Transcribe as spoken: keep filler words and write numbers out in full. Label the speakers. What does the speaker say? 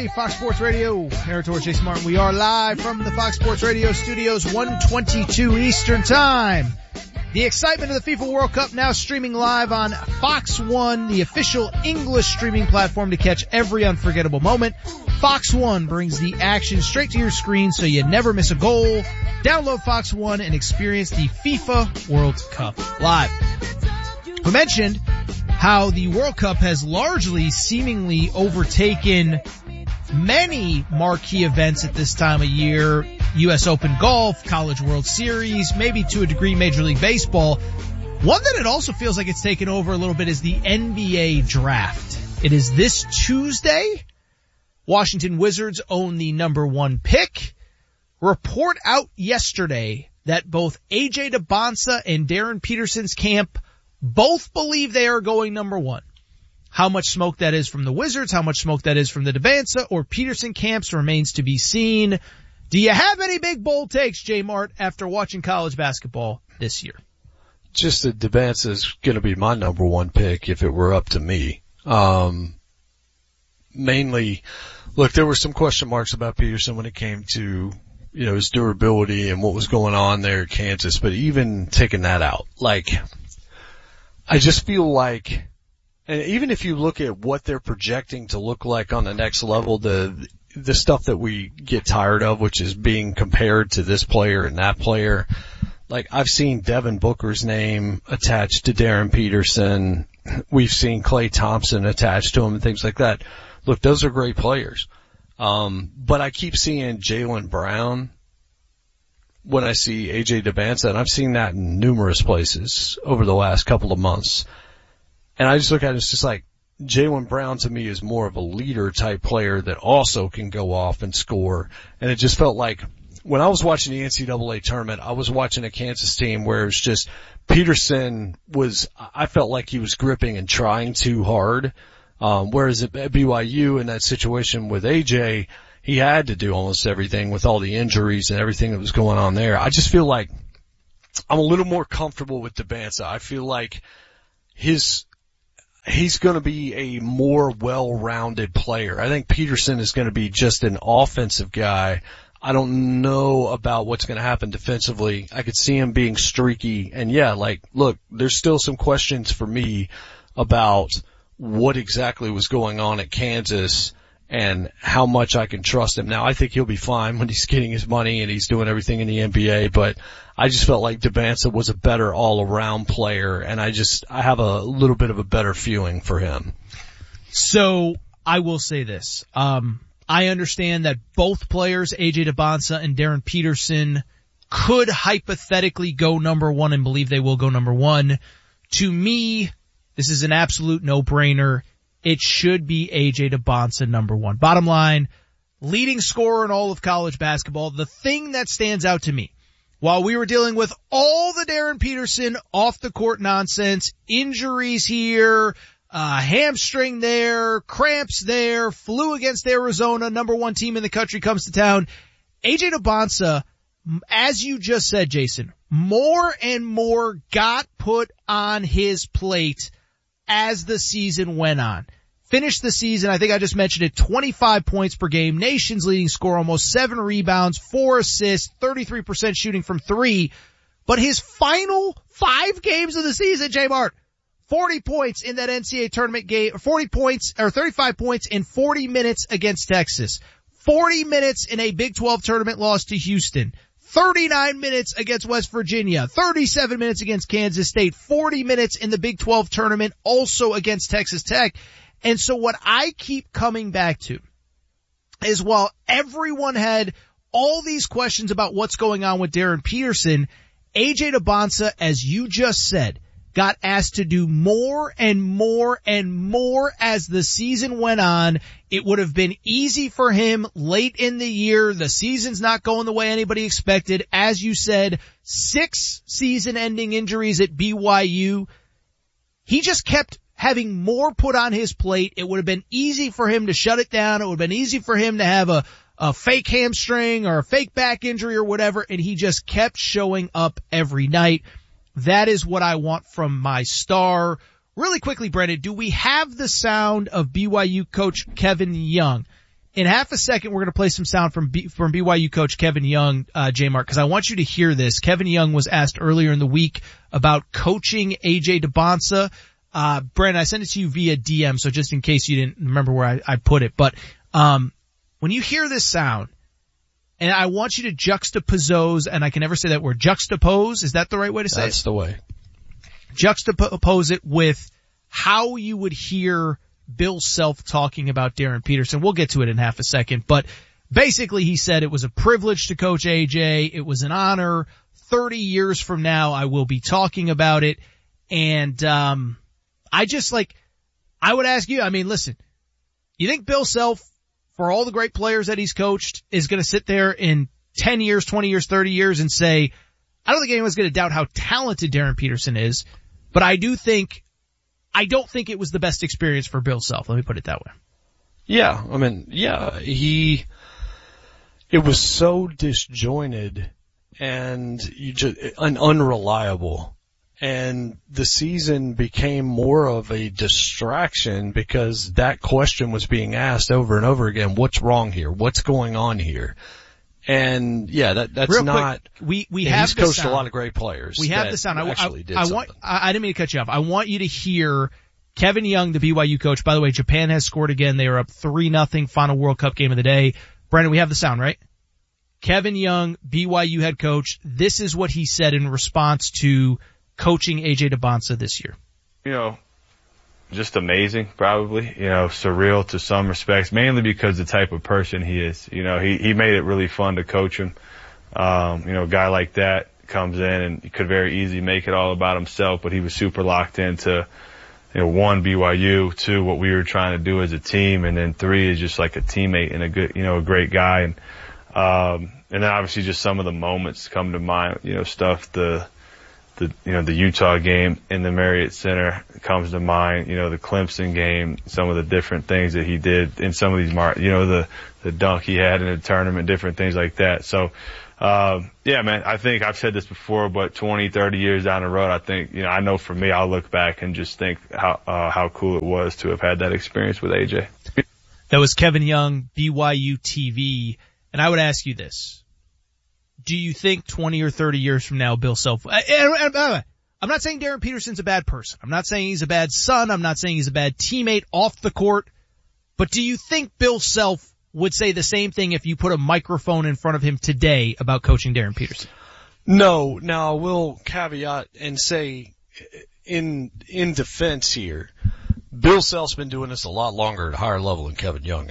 Speaker 1: Friday, Fox Sports Radio. Aaron Torres, Jason Martin. We are live from the Fox Sports Radio studios, one twenty-two Eastern Time. The excitement of the FIFA World Cup now streaming live on Fox One, the official English streaming platform to catch every unforgettable moment. Fox One brings the action straight to your screen so you never miss a goal. Download Fox One and experience the FIFA World Cup live. We mentioned how the World Cup has largely seemingly overtaken many marquee events at this time of year. U S Open Golf, College World Series, maybe to a degree Major League Baseball. One that it also feels like it's taken over a little bit is the N B A draft. It is this Tuesday. Washington Wizards own the number one pick. Report out yesterday that both A J Dybantsa and Darren Peterson's camp both believe they are going number one. How much smoke that is from the Wizards, how much smoke that is from the Dybantsa or Peterson camps remains to be seen. Do you have any big bold takes, J Mart, after watching college basketball this year?
Speaker 2: Just that Dybantsa is going to be my number one pick if it were up to me. Um, mainly, look, there were some question marks about Peterson when it came to, you know, his durability and what was going on there at Kansas, but even taking that out, like, I just feel like, and even if you look at what they're projecting to look like on the next level, the the stuff that we get tired of, which is being compared to this player and that player, like I've seen Devin Booker's name attached to Darren Peterson. We've seen Klay Thompson attached to him and things like that. Look, those are great players. Um, but I keep seeing Jaylen Brown when I see A J Dybantsa, and I've seen that in numerous places over the last couple of months. And I just look at it, it's just like, Jaylen Brown to me is more of a leader type player that also can go off and score. And it just felt like when I was watching the N C double A tournament, I was watching a Kansas team where it was just Peterson was, I felt like he was gripping and trying too hard. Um, whereas at B Y U in that situation with A J, he had to do almost everything with all the injuries and everything that was going on there. I just feel like I'm a little more comfortable with Dybantsa. I feel like his, he's going to be a more well-rounded player. I think Peterson is going to be just an offensive guy. I don't know about what's going to happen defensively. I could see him being streaky. And yeah, like, look, there's still some questions for me about what exactly was going on at Kansas and how much I can trust him. Now, I think he'll be fine when he's getting his money and he's doing everything in the N B A, but I just felt like Dybantsa was a better all-around player, and I just, I have a little bit of a better feeling for him.
Speaker 1: So, I will say this. Um, I understand that both players, A J Dybantsa and Darren Peterson, could hypothetically go number one and believe they will go number one. To me, this is an absolute no-brainer. It should be A J Dybantsa number one. Bottom line, leading scorer in all of college basketball. The thing that stands out to me, while we were dealing with all the Darren Peterson off-the-court nonsense, injuries here, uh, hamstring there, cramps there, flu against Arizona, number one team in the country comes to town. A J Dybantsa, as you just said, Jason, more and more got put on his plate as the season went on. Finished the season, I think I just mentioned it, twenty-five points per game, nation's leading scorer, almost seven rebounds, four assists, thirty-three percent shooting from three. But his final five games of the season, J-Mart, forty points in that N C double A tournament game, forty points, or thirty-five points in forty minutes against Texas, forty minutes in a Big twelve tournament loss to Houston, thirty-nine minutes against West Virginia, thirty-seven minutes against Kansas State, forty minutes in the Big twelve tournament also against Texas Tech. And so what I keep coming back to is while everyone had all these questions about what's going on with Darren Peterson, A J Dybantsa, as you just said, got asked to do more and more and more as the season went on. It would have been easy for him late in the year. The season's not going the way anybody expected. As you said, six season-ending injuries at B Y U. He just kept having more put on his plate. It would have been easy for him to shut it down. It would have been easy for him to have a, a fake hamstring or a fake back injury or whatever, and he just kept showing up every night. That is what I want from my star. Really quickly, Brendan, do we have the sound of B Y U coach Kevin Young? In half a second, we're going to play some sound from B, from B Y U coach Kevin Young, uh, J-Mark, because I want you to hear this. Kevin Young was asked earlier in the week about coaching A J Dybantsa. Uh, Brandon, I sent it to you via D M, so just in case you didn't remember where I, I put it. But, um, when you hear this sound, and I want you to juxtapose, and I can never say that word, juxtapose, is that the right way to say
Speaker 2: That's
Speaker 1: it? That's
Speaker 2: the way.
Speaker 1: Juxtapose it with how you would hear Bill Self talking about Darren Peterson. We'll get to it in half a second, but basically he said it was a privilege to coach A J. It was an honor. thirty years from now, I will be talking about it. And, um, I just like, I would ask you, I mean, listen, you think Bill Self, for all the great players that he's coached, is going to sit there in ten years, twenty years, thirty years and say, I don't think anyone's going to doubt how talented Darren Peterson is, but I do think, I don't think it was the best experience for Bill Self. Let me put it that way.
Speaker 2: Yeah, I mean, yeah, he, it was so disjointed and you just, and unreliable. And the season became more of a distraction because that question was being asked over and over again. What's wrong here? What's going on here? And yeah, that, that's
Speaker 1: Real
Speaker 2: not,
Speaker 1: quick, we, we have
Speaker 2: he's
Speaker 1: the
Speaker 2: coached
Speaker 1: sound.
Speaker 2: a lot of great players.
Speaker 1: We have the sound. I,
Speaker 2: actually
Speaker 1: I,
Speaker 2: did
Speaker 1: I want,
Speaker 2: something.
Speaker 1: I, I didn't mean to cut you off. I want you to hear Kevin Young, the B Y U coach. By the way, Japan has scored again. They are up three nothing, final World Cup game of the day. Brandon, we have the sound, right? Kevin Young, B Y U head coach. This is what he said in response to coaching A J Dybantsa this year.
Speaker 3: You know, just amazing, probably, you know, surreal to some respects, mainly because the type of person he is. You know, he, he made it really fun to coach him. Um, you know, a guy like that comes in and he could very easily make it all about himself, but he was super locked into, you know, one, B Y U, two, what we were trying to do as a team, and then three is just like a teammate and a good, you know, a great guy. And, um, and then obviously just some of the moments come to mind, you know, stuff, the, the, you know, the Utah game in the Marriott Center comes to mind, you know, the Clemson game, some of the different things that he did in some of these, mar- you know, the, the dunk he had in the tournament, different things like that. So, um, yeah, man, I think I've said this before, but twenty, thirty years down the road, I think, you know, I know for me, I'll look back and just think how, uh, how cool it was to have had that experience with A J.
Speaker 1: That was Kevin Young, B Y U T V. And I would ask you this. Do you think twenty or thirty years from now, Bill Self, and, and, and, I'm not saying Darren Peterson's a bad person. I'm not saying he's a bad son. I'm not saying he's a bad teammate off the court. But do you think Bill Self would say the same thing if you put a microphone in front of him today about coaching Darren Peterson?
Speaker 2: No. Now, I will caveat and say in, in defense here, Bill Self's been doing this a lot longer at a higher level than Kevin Young